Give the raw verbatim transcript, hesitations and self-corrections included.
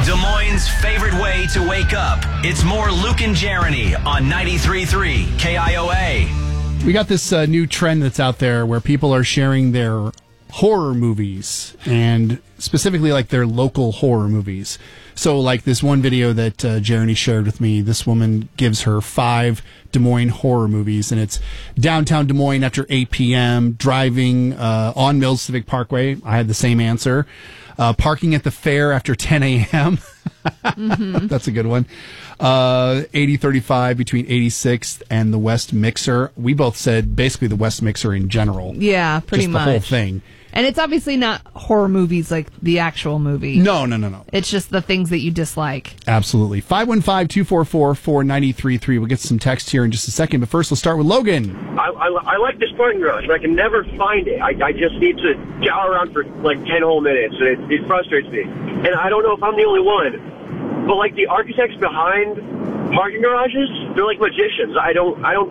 Des Moines' favorite way to wake up. It's more Luke and Jeremy on ninety-three point three K I O A. We got this uh, new trend that's out there where people are sharing their horror movies, and specifically like their local horror movies. So like this one video that uh, Jeremy shared with me, this woman gives her five Des Moines horror movies, and it's downtown Des Moines after eight p.m., driving uh, on Mills Civic Parkway. I had the same answer. Uh, parking at the fair after ten a.m. mm-hmm. That's a good one. Uh, eighty thirty-five between eighty-sixth and the West Mixer. We both said basically the West Mixer in general. Yeah, pretty just much. The whole thing. And it's obviously not horror movies like the actual movie. No, no, no, no. It's just the things that you dislike. Absolutely. five one five, two four four, four nine three three. We'll get some text here in just a second, but first let's start with Logan. I, I, I like the sporting garage, but I can never find it. I, I just need to jowl around for like ten whole minutes, and it, it frustrates me. And I don't know if I'm the only one, but like the architects behind parking garages, they're like magicians. I don't, I don't